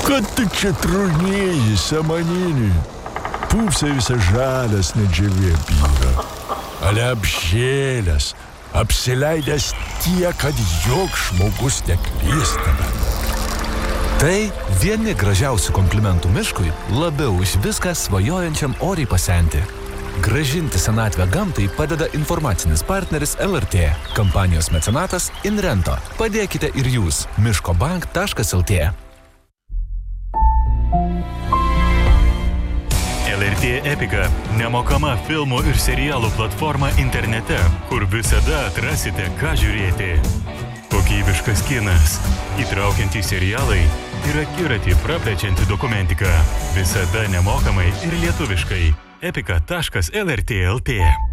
Kad tu čia trūnėji, samaninį. Pūpsai visą žalias nedžiavė byra. Ale apžėlės, apsileidęs tiek, kad joks žmogus neklystame. Tai vieni gražiausių komplimentų miškui, labiau už viską svajojančiam oriai pasenti. Grąžinti senatvę gamtai padeda informacinis partneris LRT. Kampanijos mecenatas Inrento. Padėkite ir jūs. miškobank.lt. LRT Epika – nemokama filmų ir serialų platforma internete, kur visada atrasite, ką žiūrėti. Kokybiškas kinas, įtraukiantys serialai ir akiratį praplečianti dokumentika. Visada nemokamai ir lietuviškai. epika.lrt.lt